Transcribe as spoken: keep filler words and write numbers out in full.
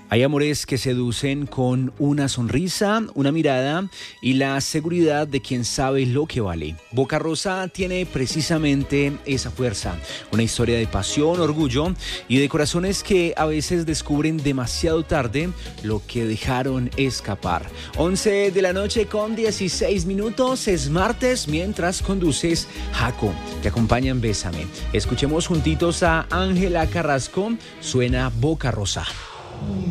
Hay amores que seducen con una sonrisa, una mirada y la seguridad de quien sabe lo que vale. Boca Rosa tiene precisamente esa fuerza, una historia de pasión, orgullo y de corazones que a veces descubren demasiado tarde lo que dejaron escapar. once de la noche con dieciséis minutos, es martes mientras conduces Jaco. Te acompaña en Bésame. Escuchemos juntitos a Ángela Carrasco, suena Boca Rosa.